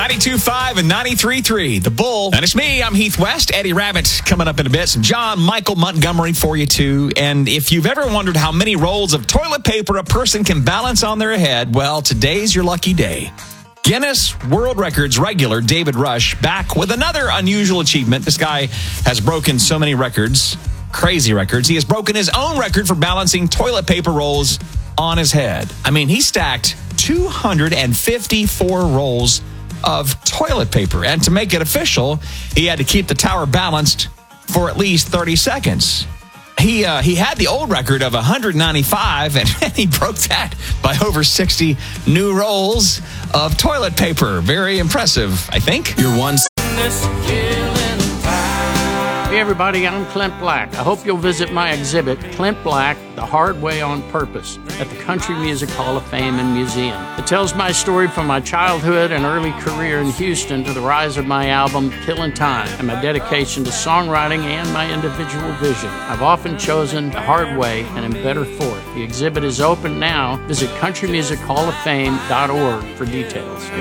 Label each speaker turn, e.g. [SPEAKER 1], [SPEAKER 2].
[SPEAKER 1] 92.5 and 93.3, The Bull. And it's me, I'm Heath West. Eddie Rabbit coming up in a bit. Some John Michael Montgomery for you, too. And if you've ever wondered how many rolls of toilet paper a person can balance on their head, well, today's your lucky day. Guinness World Records regular David Rush back with another unusual achievement. This guy has broken so many records, crazy records. He has broken his own record for balancing toilet paper rolls on his head. I mean, he stacked 254 rolls of toilet paper. And to make it official, he had to keep the tower balanced for at least 30 seconds. He had the old record of 195, and he broke that by over 60 new rolls of toilet paper. Very impressive, I think. You're one.
[SPEAKER 2] Hey everybody, I'm Clint Black. I hope you'll visit my exhibit, Clint Black, The Hard Way on Purpose, at the Country Music Hall of Fame and Museum. It tells my story from my childhood and early career in Houston to the rise of my album, Killin' Time, and my dedication to songwriting and my individual vision. I've often chosen the hard way and am better for it. The exhibit is open now. Visit countrymusichofoffame.org for details.